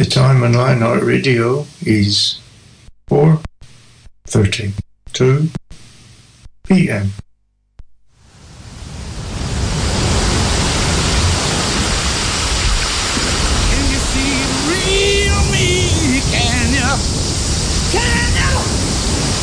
The time on Lionheart Radio is 4:32 p.m.